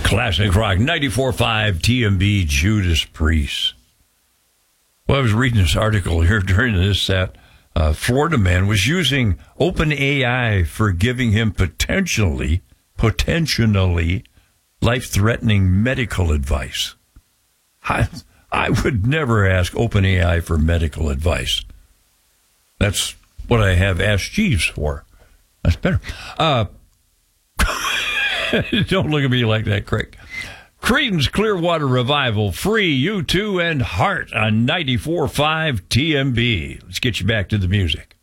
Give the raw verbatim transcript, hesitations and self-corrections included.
Classic rock, ninety-four point five T M B, Judas Priest. Well, I was reading this article here during this that uh, Florida man was using OpenAI for giving him potentially, potentially life-threatening medical advice. I, I would never ask OpenAI for medical advice. That's what I have Ask Jeeves for. That's better. Uh, don't look at me like that, Craig. Creedence Clearwater Revival, Free, U two, and Heart on ninety-four point five T M B. Let's get you back to the music.